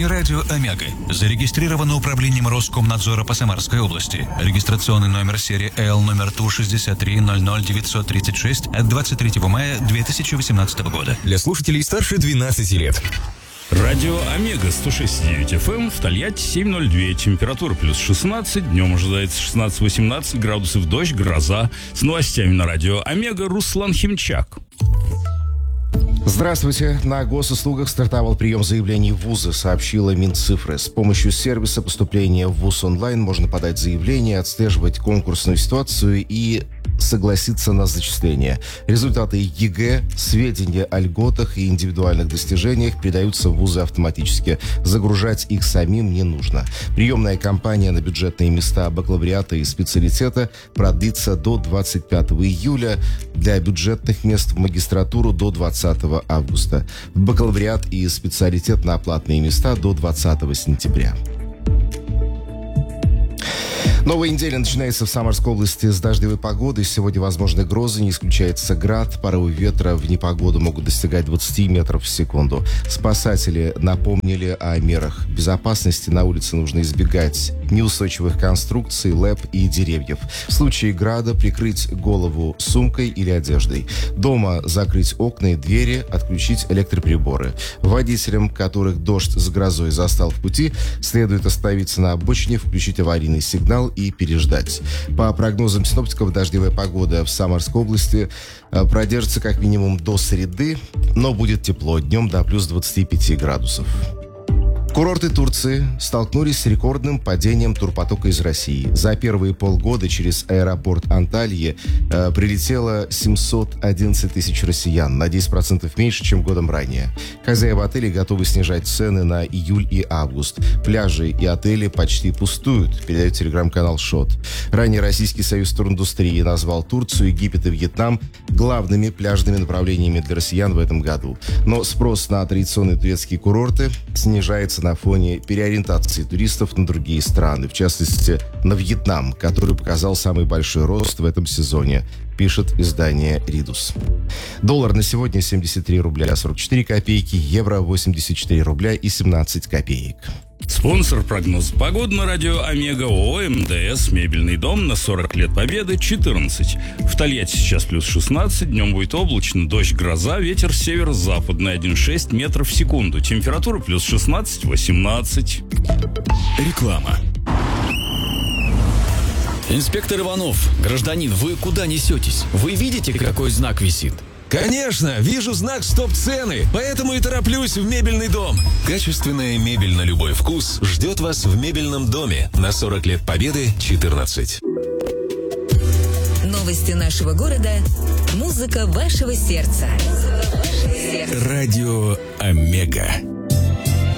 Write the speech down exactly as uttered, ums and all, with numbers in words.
эфире радио «Омега». Зарегистрировано управлением Роскомнадзора по Самарской области. Регистрационный номер серии Л номер Ту шестьдесят три ноль ноль девятьсот тридцать шесть от двадцать третьего мая две тысячи восемнадцатого года. Для слушателей старше двенадцати лет. Радио Омега сто шесть и девять эф эм, в Тольятти семь ноль два, температура плюс шестнадцать, днем ожидается шестнадцать-восемнадцать градусов, дождь, гроза. С новостями на радио Омега Руслан Химчак. Здравствуйте. На госуслугах стартовал прием заявлений в вузы, сообщила Минцифры. С помощью сервиса поступления в вуз онлайн можно подать заявление, отслеживать конкурсную ситуацию и согласиться на зачисление. Результаты ЕГЭ, сведения о льготах и индивидуальных достижениях передаются в вузы автоматически. Загружать их самим не нужно. Приемная кампания на бюджетные места бакалавриата и специалитета продлится до двадцать пятого июля. Для бюджетных мест в магистратуру до двадцатого августа. В бакалавриат и специалитет на платные места до двадцатого сентября. Новая неделя начинается в Самарской области с дождевой погоды. Сегодня возможны грозы, не исключается град. Порывы ветра в непогоду могут достигать двадцать метров в секунду. Спасатели напомнили о мерах безопасности. На улице нужно избегать неустойчивых конструкций, лэп и деревьев. В случае града прикрыть голову сумкой или одеждой. Дома закрыть окна и двери, отключить электроприборы. Водителям, которых дождь с грозой застал в пути, следует остановиться на обочине, включить аварийный сигнал и переждать. По прогнозам синоптиков, дождевая погода в Самарской области продержится как минимум до среды, но будет тепло, днем до плюс двадцати пяти градусов. Курорты Турции столкнулись с рекордным падением турпотока из России. За первые полгода через аэропорт Анталии э, прилетело семьсот одиннадцать тысяч россиян, на десять процентов меньше, чем годом ранее. Хозяева отелей готовы снижать цены на июль и август. Пляжи и отели почти пустуют, передает телеграм-канал Шот. Ранее Российский союз туриндустрии назвал Турцию, Египет и Вьетнам главными пляжными направлениями для россиян в этом году. Но спрос на традиционные турецкие курорты снижается на фоне переориентации туристов на другие страны, в частности, на Вьетнам, который показал самый большой рост в этом сезоне, пишет издание «Ридус». Доллар на сегодня семьдесят три рубля сорок четыре копейки, евро восемьдесят четыре рубля и семнадцать копеек. Спонсор прогноза погоды на радио Омега ООО МДС «Мебельный дом» на сорок лет победы четырнадцать. В Тольятти сейчас плюс шестнадцать, днем будет облачно, дождь, гроза, ветер северо-западный один целых шесть десятых метров в секунду. Температура плюс шестнадцать-восемнадцать. Реклама. Инспектор Иванов, гражданин, вы куда несетесь? Вы видите, какой знак висит? Конечно, вижу знак «Стоп-цены», поэтому и тороплюсь в мебельный дом. Качественная мебель на любой вкус ждет вас в мебельном доме на сорок лет победы четырнадцать. Новости нашего города. Музыка вашего сердца. Радио Омега.